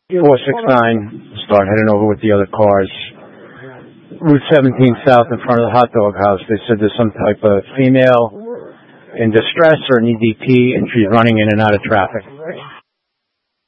469, start heading over with the other cars. Route 17 south in front of the hot dog house. They said there's some type of female in distress or an EDP, and she's running in and out of traffic.